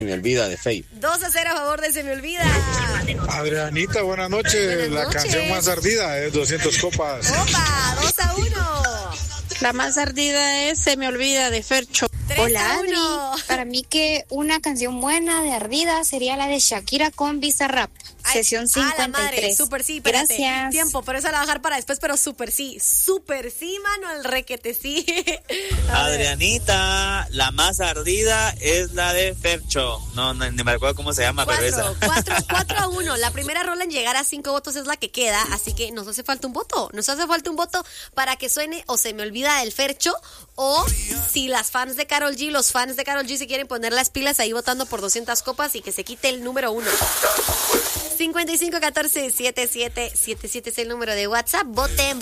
me olvida de Faith. 2-0 a favor de Se me olvida. Adrianita, buenas noches. La canción más ardida es 200 copas. Opa, 2-1. La más ardida es Se me olvida de Fercho. 3-1. Hola Adri, para mí que una canción buena de ardida sería la de Shakira con Bizarrap. Sesión 53. A la madre, súper sí, espérate. Gracias. Tiempo, pero esa la voy a dejar para después, pero súper sí, mano, el requete sí. Adrianita, la más ardida es la de Fercho. No, ni me recuerdo cómo se llama, pero esa. 4-1. La primera rola en llegar a 5 votos es la que queda, así que nos hace falta un voto. Nos hace falta un voto para que suene o Se me olvida del Fercho, o si las fans de Karol G, los fans de Karol G se quieren poner las pilas ahí votando por 200 copas y que se quite el número 1. 5514-7777 es el número de WhatsApp. Voten.